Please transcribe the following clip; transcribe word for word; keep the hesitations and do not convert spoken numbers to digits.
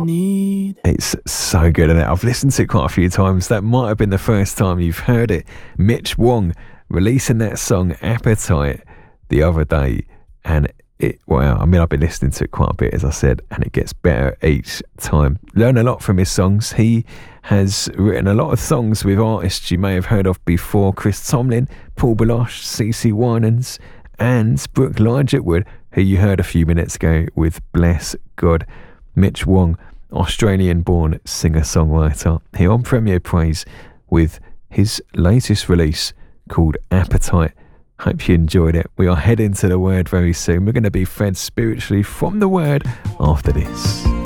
need. It's so good, and I've listened to it quite a few times. That might have been the first time you've heard it. Mitch Wong releasing that song Appetite the other day, and it, wow, I mean, I've been listening to it quite a bit, as I said, and it gets better each time. Learn a lot from his songs. He has written a lot of songs with artists you may have heard of before: Chris Tomlin, Paul Baloche, CeCe Winans, and Brooke Ligertwood, who you heard a few minutes ago with Bless God. Mitch Wong, Australian-born singer-songwriter, here on Premier Praise with his latest release called Appetite. Hope you enjoyed it. We are heading to the Word very soon. We're going to be fed spiritually from the Word after this.